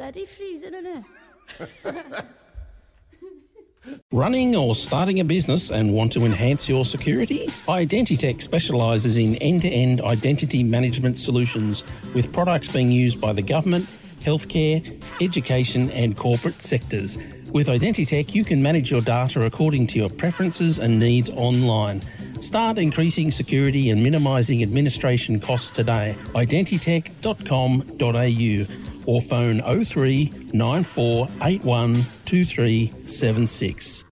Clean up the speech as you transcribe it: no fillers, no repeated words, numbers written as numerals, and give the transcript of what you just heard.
antifreeze, isn't it? Running or starting a business and want to enhance your security? Identitech specialises in end-to-end identity management solutions with products being used by the government, healthcare, education and corporate sectors. With Identitech, you can manage your data according to your preferences and needs online. Start increasing security and minimising administration costs today. Identitech.com.au or phone 03 9481 2376.